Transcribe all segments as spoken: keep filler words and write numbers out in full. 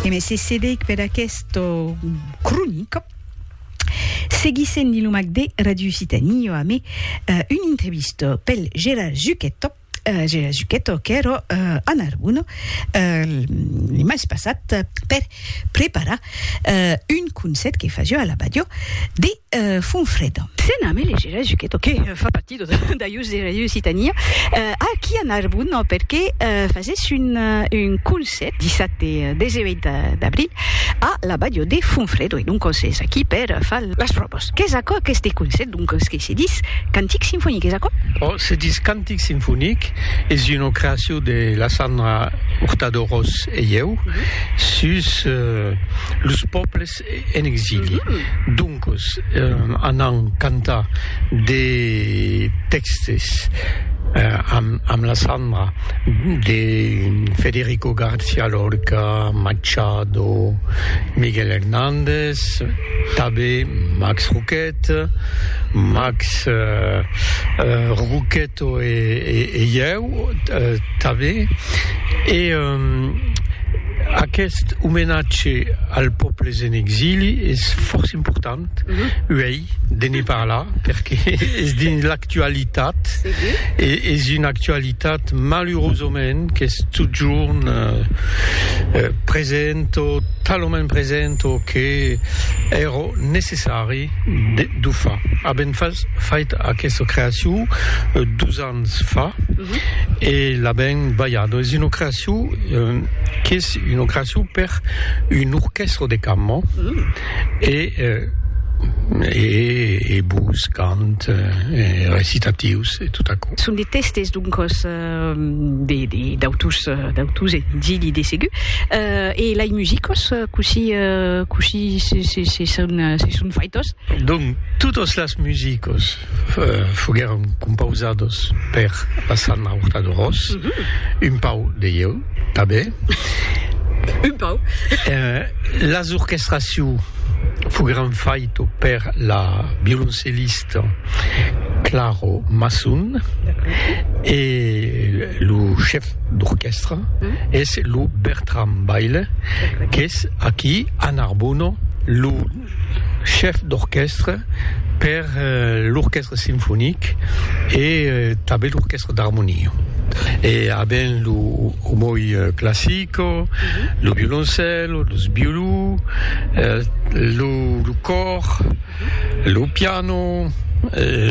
E me se sedeic per questo cronico seguissent di lumac de Radio Occitanie a me uh, un'intervista pel Gérard Zucchetto. Uh, Gérard Zucchetto che ero uh, a Narbona uh, il mese passato per preparare uh, un concert che faceva alla Badio di uh, Funfredo. Se nome è Gérard Zucchetto che uh, fa parte da Ius de Radio Occitanie uh, qui a Narbona perché uh, facesse un, uh, un concert diciassette diciannove d'avril a la Badio di Funfredo e donc c'est qui per fare las probos. Che sa quoi questo concert donc ce che si dit cantique symphonique che sa quoi? Oh, se dit cantique symphonique és una creació de la Sandra Hurtado-Ros e eu mm-hmm. sus uh, los pobles en exili. Mm-hmm. Donc, uh, anant cantar de textes Uh, amb, amb la Sandra de Federico García Lorca, Machado, Miguel Hernández, també Max Roquette, Max uh, uh, Roquetto e, e, e eu, uh, també. E um, aquest homenatge al pobles en exili és força important, mm-hmm. uei, de ne parlar, perquè és dins l'actualitat, sí. e és una actualitat malheurosament que és tot jorn uh, uh, present o talment present o que era necessari de, de fer. Abem fet aquesta creació uh, dos anys fa mm-hmm. e l'abem ballat. És una creació uh, que és una creació per un orchestre de cambra mm. e, eh, e, e bus, cant, e recitatius e tot això. Sunt de testes donc uh, de, de, d'autus uh, d'autus exili de segu uh, e lai musicos uh, così uh, così se, se, se son se son feitos. Donc totes les musicos uh, fogueron composados per la Sandra Hurtado-Ros, mm-hmm. un pau de eu també. Un pau. Eh, les orchestracions fueron faites per la violoncellista Claro Massun et le chef d'orchestre mm. est le Bertrand Baile, qui est aquí a Narbona le chef d'orchestre per euh, l'orchestre symphonique et euh, també l'orchestre d'harmonie. Et abbiamo lo moi classico, mm-hmm. lo violoncello, lo sbiulu, eh, lo, lo cor, mm-hmm. lo piano, eh,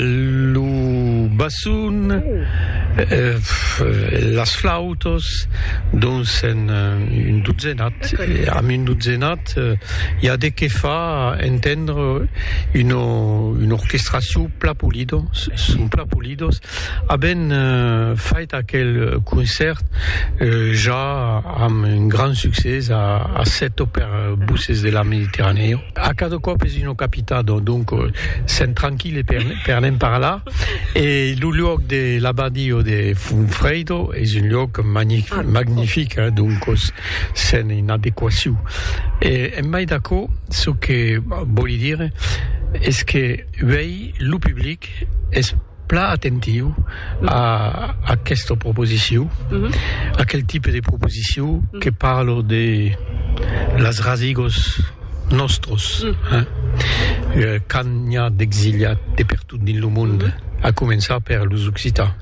lo bassoon, mm. eh, las flautos, donc en une douzenat. Et amb une douzenat, il y a des qui fa entendre une, une orchestration plat polido, son plat polidos. Abbiamo uh, fait aquel concert uh, ja amb un grand succès a, a set opères busses de la Méditerranée. A cada cop és una capitado, donc uh, sen tranquil per, per anem par là. Et le lloc de l'abadio de Funfredo és un lloc magnifique, magnifique hein, donc c'est une adéquation. Et em mai d'accord, ce que volia dire és que vei le public és pla attentiu a, a aquesta proposició, mm-hmm. a quel tipus de proposició mm-hmm. que parlo de les rasigos nostros, mm-hmm. eh? Quan hi ha d'exiliat de per tot dins el món, mm-hmm. a començar per los occitans.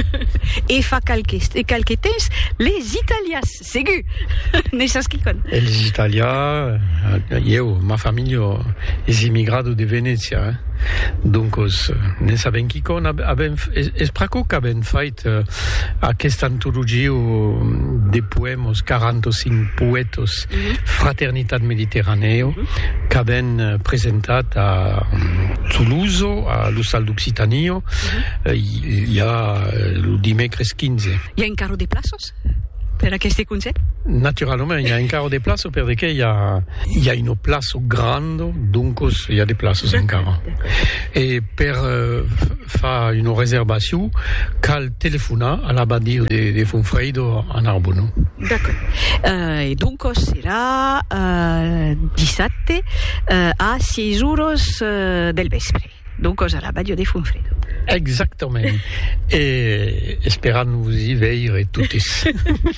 E fa qualques, qualques temps, les italians, segur, ne saps qui con? Els italians, eu, ma família és immigrada de Venècia, eh? Donc ne sabem qui con abem, és praco que abem fet uh, aquesta antologia de poemes, quaranta-cinc poetes, mm-hmm. Fraternitat Mediterranea, mm-hmm. que abem uh, presentat a Toulouse, a l'Hostal d'Occitania, mm-hmm. uh, hi ha el dimecres quinze. Hi ha encara de places per aquest concert? Naturalment, hi ha encara de places perquè hi ha, hi ha una plaça gran, donc hi ha de places encara. E per uh, fer una reservació cal telefonar a l'abadia de, de Funfredo a Narbona. D'accord. Uh, et donc serà uh, dissabte uh, a sis hores uh, del vespre. Donc a l'abadia de Funfredo. Exactament. E esperant vous y veure totes.